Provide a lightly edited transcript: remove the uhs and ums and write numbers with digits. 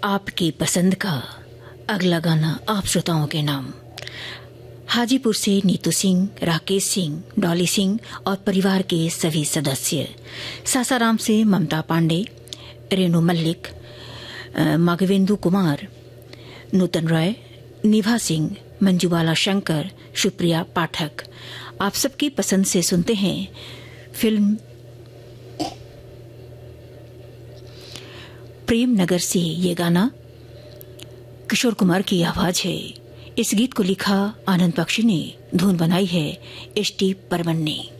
आपकी पसंद का अगला गाना आप श्रोताओं के नाम। हाजीपुर से नीतू सिंह, राकेश सिंह, डॉली सिंह और परिवार के सभी सदस्य। सासाराम से ममता पांडे, रेणु मल्लिक, माघवेंदु कुमार, नूतन रॉय, निभा सिंह, मंजुबाला शंकर, सुप्रिया पाठक। आप सबकी पसंद से सुनते हैं फिल्म प्रेम नगर से ये गाना। किशोर कुमार की आवाज है। इस गीत को लिखा आनंद बख्शी ने, धुन बनाई है एस टी बर्मन ने।